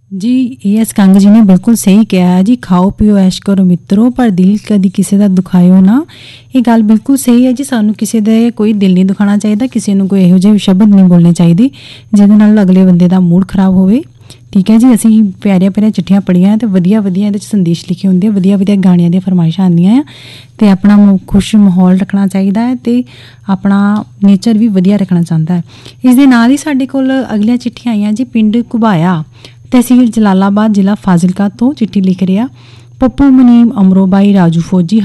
G S Kang ਜੀ ਨੇ ਬਿਲਕੁਲ ਸਹੀ ਕਿਹਾ ਹੈ ਜੀ। ਖਾਓ ਪੀਓ ਐਸ਼ ਕਰੋ ਮਿੱਤਰੋ, ਪਰ ਦਿਲ ਕਦੀ ਕਿਸੇ ਦਾ ਦੁਖਾਇਓ ਨਾ। ਇਹ ਗੱਲ ਬਿਲਕੁਲ ਸਹੀ ਹੈ ਜੀ। ਸਾਨੂੰ ਕਿਸੇ ਦੇ ਕੋਈ ਦਿਲ ਨਹੀਂ ਦੁਖਾਉਣਾ ਚਾਹੀਦਾ, ਕਿਸੇ ਨੂੰ ਕੋਈ ਇਹੋ ਜਿਹੇ ਸ਼ਬਦ ਨਹੀਂ ਬੋਲਣੇ ਚਾਹੀਦੇ ਜਿਹਦੇ ਨਾਲ ਅਗਲੇ ਬੰਦੇ ਦਾ ਮੂਡ ਖਰਾਬ ਹੋਵੇ। ਠੀਕ ਹੈ ਜੀ। ਅਸੀਂ ਪਿਆਰੀਆਂ ਪਿਆਰੀਆਂ ਚਿੱਠੀਆਂ ਪੜ੍ਹੀਆਂ ਅਤੇ ਵਧੀਆ ਵਧੀਆ ਇਹਦੇ 'ਚ ਸੰਦੇਸ਼ ਲਿਖੇ ਹੁੰਦੇ ਆ, ਵਧੀਆ ਵਧੀਆ ਗਾਣਿਆਂ ਦੀਆਂ ਫਰਮਾਇਸ਼ਾਂ ਆਉਂਦੀਆਂ ਆ, ਅਤੇ ਆਪਣਾ ਖੁਸ਼ ਮਾਹੌਲ ਰੱਖਣਾ ਚਾਹੀਦਾ ਹੈ ਅਤੇ ਆਪਣਾ ਨੇਚਰ ਵੀ ਵਧੀਆ ਰੱਖਣਾ ਚਾਹੁੰਦਾ ਹੈ। ਇਸ ਦੇ ਨਾਲ ਹੀ ਸਾਡੇ ਕੋਲ ਅਗਲੀਆਂ ਚਿੱਠੀਆਂ ਆਈਆਂ ਜੀ। ਪਿੰਡ ਘੁਬਾਇਆ, ਤਹਿਸੀਲ ਜਲਾਲਾਬਾਦ, ਜ਼ਿਲ੍ਹਾ ਫਾਜ਼ਿਲਕਾ ਤੋਂ ਚਿੱਠੀ ਲਿਖ ਰਿਹਾ ਪੱਪੂ ਮਨੀਮ, ਅਮਰੋ ਬਾਈ, ਰਾਜੂ ਫੌਜੀ।